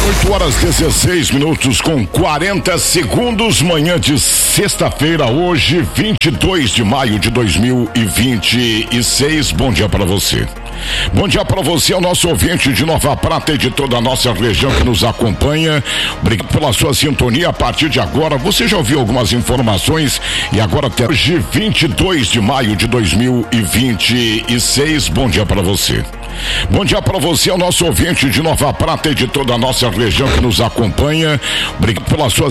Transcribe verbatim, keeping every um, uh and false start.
oito horas dezesseis minutos com quarenta segundos, manhã de sexta-feira, hoje, vinte e dois de maio de dois mil e vinte e seis. Bom dia para você. Bom dia para você, o nosso ouvinte de Nova Prata e de toda a nossa região que nos acompanha. Obrigado pela sua sintonia. A partir de agora, você já ouviu algumas informações e agora até hoje, vinte e dois de maio de dois mil e vinte e seis. Bom dia para você. Bom dia para você, o nosso ouvinte de Nova Prata e de toda a nossa região que nos acompanha. Obrigado pela sua